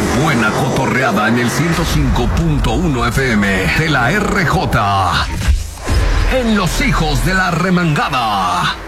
Buena cotorreada en el 105.1 FM de la RJ. En Los Hijos de la Remangada.